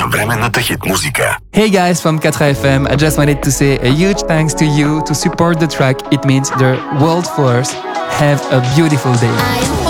съвременната хит музика. Hey guys from 4FM, I just wanted to say a huge thanks to you to support the track. It means the world for us. Have a beautiful day.